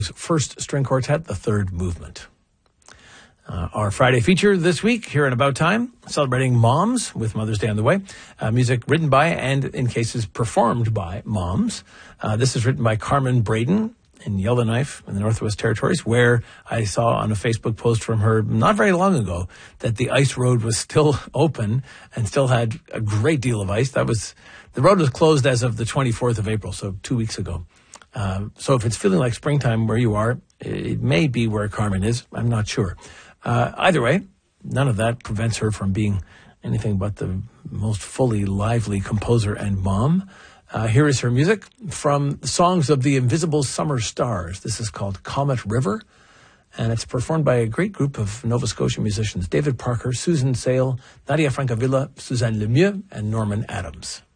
First String Quartet, the third movement. Our Friday feature this week here in About Time, celebrating moms with Mother's Day on the way. Music written by and, in cases, performed by moms. This is written by Carmen Braden in Yellowknife in the Northwest Territories, where I saw on a Facebook post from her not very long ago that the ice road was still open and still had a great deal of ice. The road was closed as of the 24th of April, so 2 weeks ago. So if it's feeling like springtime where you are, it may be where Carmen is. I'm not sure. Either way, none of that prevents her from being anything but the most fully lively composer and mom. Here is her music from Songs of the Invisible Summer Stars. This is called Comet River, and it's performed by a great group of Nova Scotia musicians: David Parker, Susan Sale, Nadia Francavilla, Suzanne Lemieux, and Norman Adams.